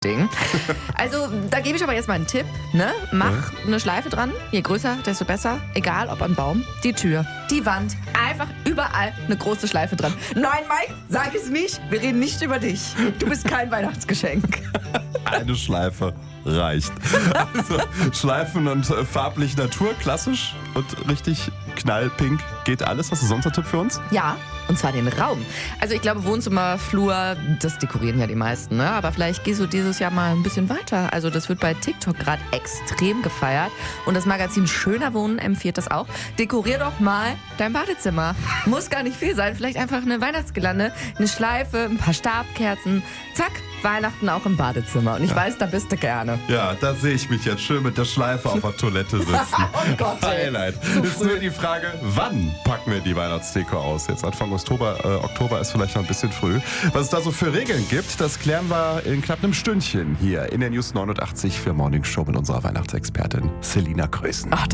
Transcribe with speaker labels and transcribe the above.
Speaker 1: Ding. Also, da gebe ich aber jetzt mal einen Tipp. Ne? Mach eine Schleife dran. Je größer, desto besser. Egal, ob am Baum, die Tür, die Wand. Einfach überall eine große Schleife dran. Nein, Mike, sag es nicht. Wir reden nicht über dich. Du bist kein Weihnachtsgeschenk.
Speaker 2: Eine Schleife reicht. Also Schleifen und farblich Natur, klassisch und richtig knallpink geht alles. Hast du sonst einen Tipp für uns?
Speaker 1: Ja, und zwar den Raum. Also ich glaube, Wohnzimmer, Flur, das dekorieren ja die meisten, ne? Aber vielleicht gehst du dieses Jahr mal ein bisschen weiter. Also das wird bei TikTok gerade extrem gefeiert. Und das Magazin Schöner Wohnen empfiehlt das auch. Dekorier doch mal dein Badezimmer. Muss gar nicht viel sein. Vielleicht einfach eine Weihnachtsgelande, eine Schleife, ein paar Stabkerzen. Zack, Weihnachten auch im Badezimmer. Und ich weiß, da bist du gerne.
Speaker 2: Ja, da sehe ich mich jetzt schön mit der Schleife auf der Toilette sitzen.
Speaker 1: Oh Gott, ey.
Speaker 2: Highlight. Jetzt nur die Frage, wann packen wir die Weihnachtsdeko aus? Jetzt Anfang Oktober ist vielleicht noch ein bisschen früh. Was es da so für Regeln gibt, das klären wir in knapp einem Stündchen hier in der News 89 für Morning Show mit unserer Weihnachtsexpertin Selina Krösen.
Speaker 1: Ach,